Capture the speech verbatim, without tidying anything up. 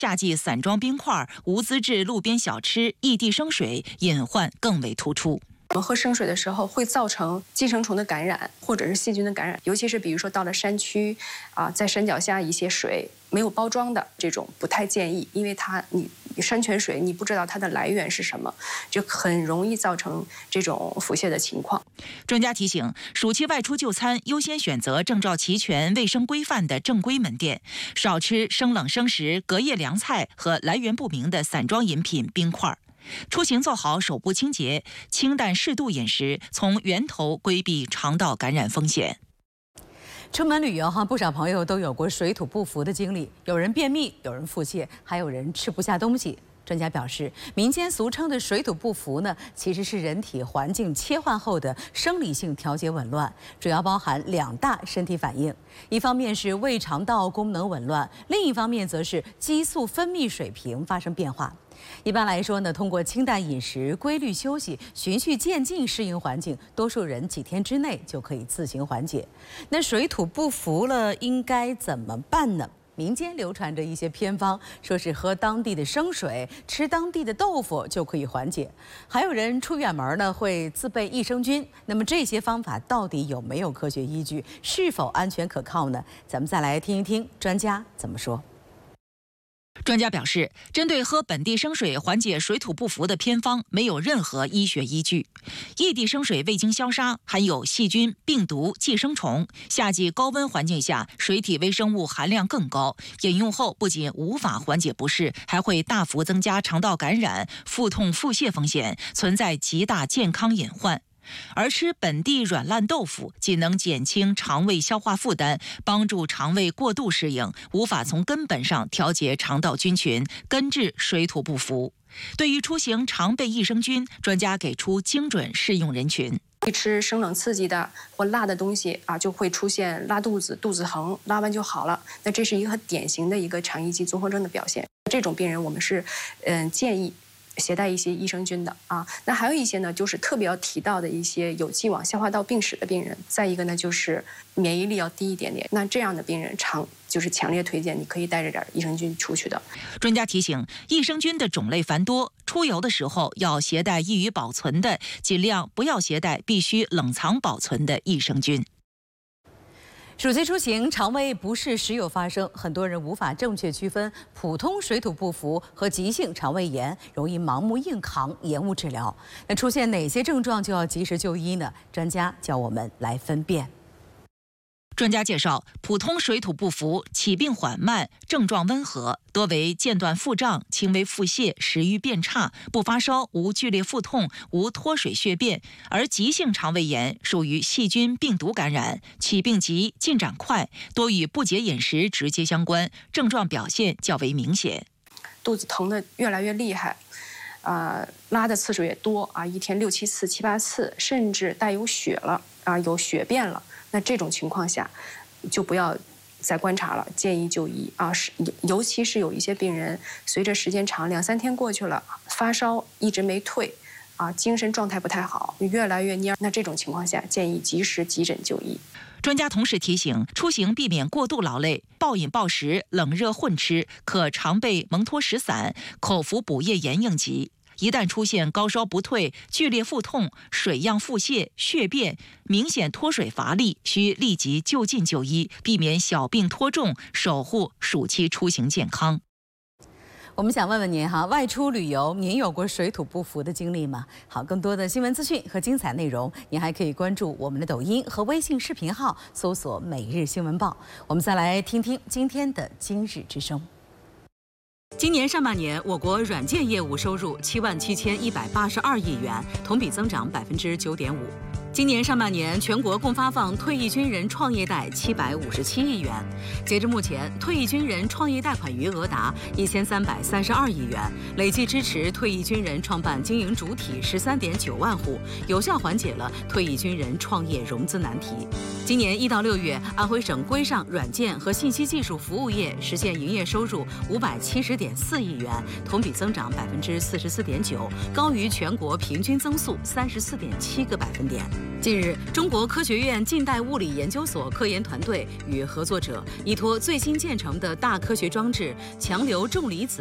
夏季散装冰块、无资质路边小吃、异地生水隐患更为突出。 我们喝生水的时候会造成寄生虫的感染，或者是细菌的感染，尤其是比如说到了山区啊，在山脚下一些水没有包装的这种不太建议，因为它你山泉水你不知道它的来源是什么，就很容易造成这种腹泻的情况。 专家提醒，暑期外出就餐优先选择证照齐全、卫生规范的正规门店，少吃生冷生食、隔夜凉菜和来源不明的散装饮品、冰块。出行做好手部清洁，清淡适度饮食，从源头规避肠道感染风险。 出门旅游哈，不少朋友都有过水土不服的经历，有人便秘，有人腹泻，还有人吃不下东西。专家表示，民间俗称的水土不服呢，其实是人体环境切换后的生理性调节紊乱，主要包含两大身体反应，一方面是胃肠道功能紊乱，另一方面则是激素分泌水平发生变化。一般来说呢，通过清淡饮食、规律休息、循序渐进适应环境，多数人几天之内就可以自行缓解。那水土不服了，应该怎么办呢？民间流传着一些偏方，说是喝当地的生水、吃当地的豆腐就可以缓解。还有人出远门呢会自备益生菌，那么这些方法到底有没有科学依据，是否安全可靠呢？咱们再来听一听专家怎么说。 专家表示，针对喝本地生水缓解水土不服的偏方没有任何医学依据。异地生水未经消杀，含有细菌、病毒、寄生虫，夏季高温环境下水体微生物含量更高，饮用后不仅无法缓解不适，还会大幅增加肠道感染、腹痛、腹泻风险，存在极大健康隐患。而吃本地软烂豆腐仅能减轻肠胃消化负担，帮助肠胃过度适应，无法从根本上调节肠道菌群，根治水土不服。对于出行常备益生菌，专家给出精准适用人群。 吃生冷刺激的或辣的东西啊，就会出现拉肚子、肚子疼，拉完就好了。那这是一个很典型的一个肠易激综合征的表现。这种病人我们是嗯建议携带一些益生菌的啊，那还有一些呢，就是特别要提到的一些有既往消化道病史的病人，再一个呢就是免疫力要低一点点，那这样的病人常就是强烈推荐你可以带着点益生菌出去的。 专家提醒，益生菌的种类繁多，出游的时候要携带易于保存的，尽量不要携带必须冷藏保存的益生菌。 暑期出行，肠胃不适时有发生，很多人无法正确区分普通水土不服和急性肠胃炎，容易盲目硬扛，延误治疗。那出现哪些症状就要及时就医呢？专家教我们来分辨。 专家介绍，普通水土不服起病缓慢，症状温和，多为间断腹胀、轻微腹泻、食欲变差，不发烧，无剧烈腹痛，无脱水血便。而急性肠胃炎属于细菌、病毒感染，起病急，进展快，多与不洁饮食直接相关，症状表现较为明显。 肚子疼得越来越厉害，呃，拉的次数也多啊，一天六七次、七八次，甚至带有血了啊，有血便了。那这种情况下，就不要再观察了，建议就医啊。是，尤其是有一些病人，随着时间长，两三天过去了，发烧一直没退，啊，精神状态不太好，越来越蔫。那这种情况下，建议及时急诊就医。 专家同时提醒，出行避免过度劳累，暴饮暴食、冷热混吃，可常备蒙脱石散，口服补液盐应急。一旦出现高烧不退、剧烈腹痛、水样腹泻、血便、明显脱水乏力，需立即就近就医，避免小病拖重，守护暑期出行健康。 我们想问问您哈，外出旅游您有过水土不服的经历吗？好，更多的新闻资讯和精彩内容，您还可以关注我们的抖音和微信视频号，搜索“每日新闻报”。我们再来听听今天的今日之声。今年上半年，我国软件业务收入七万七千一百八十二亿元，同比增长百分之九点五。今年上半年，全国共发放退役军人创业贷七百五十七亿元。截至目前，退役军人创业贷款余额达一千三百三十二亿元，累计支持退役军人创办经营主体十三点九万户，有效缓解了退役军人创业融资难题。今年一到六月，安徽省规上软件和信息技术服务业实现营业收入五百七十点四亿元，同比增长百分之四十四点九，高于全国平均增速三十四点七个百分点。 近日，中国科学院近代物理研究所科研团队与合作者依托最新建成的大科学装置强流重离子